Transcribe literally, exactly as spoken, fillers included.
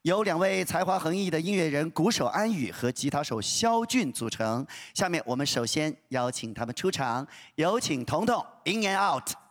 由两位才华横溢的音乐人鼓手安宇和吉他手肖俊组成。下面我们首先邀请他们出场，有请彤彤 In and Out。